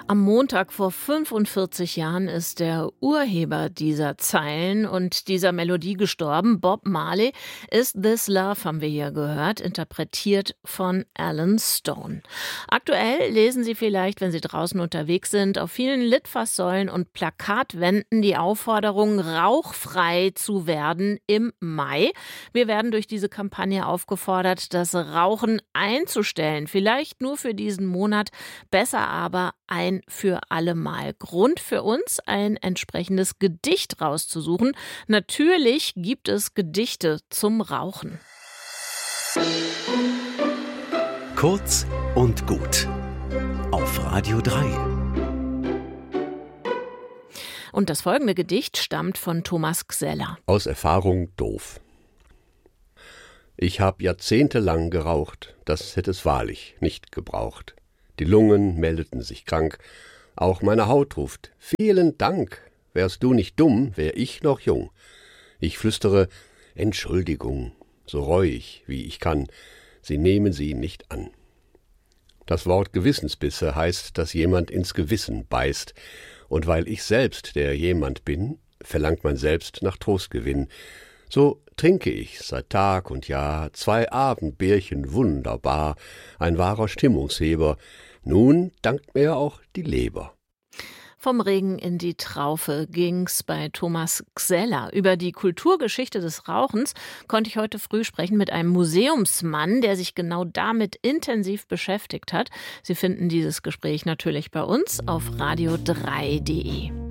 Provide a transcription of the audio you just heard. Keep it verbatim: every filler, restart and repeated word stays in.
Am Montag vor fünfundvierzig Jahren ist der Urheber dieser Zeilen und dieser Melodie gestorben. Bob Marley. Is This Love haben wir hier gehört, interpretiert von Alan Stone. Aktuell lesen Sie vielleicht, wenn Sie draußen unterwegs sind, auf vielen Litfaßsäulen und Plakatwänden die Aufforderung, rauchfrei zu werden im Mai. Wir werden durch diese Kampagne aufgefordert, das Rauchen einzustellen. Vielleicht nur für diesen Monat, besser aber ein für alle Mal. Grund für uns, ein entsprechendes Gedicht rauszusuchen. Natürlich gibt es Gedichte zum Rauchen. Kurz und gut. Auf Radio drei. Und das folgende Gedicht stammt von Thomas Gseller. Aus Erfahrung doof. Ich hab jahrzehntelang geraucht, das hätte es wahrlich nicht gebraucht. Die Lungen meldeten sich krank, auch meine Haut ruft, vielen Dank, wärst du nicht dumm, wär ich noch jung. Ich flüstere, Entschuldigung, so reuig, wie ich kann, Sie nehmen sie nicht an. Das Wort Gewissensbisse heißt, dass jemand ins Gewissen beißt, und weil ich selbst der jemand bin, verlangt man selbst nach Trostgewinn. So trinke ich seit Tag und Jahr zwei Abendbierchen wunderbar, ein wahrer Stimmungsheber. Nun dankt mir auch die Leber. Vom Regen in die Traufe ging's bei Thomas Gseller. Über die Kulturgeschichte des Rauchens konnte ich heute früh sprechen mit einem Museumsmann, der sich genau damit intensiv beschäftigt hat. Sie finden dieses Gespräch natürlich bei uns auf radio drei punkt de.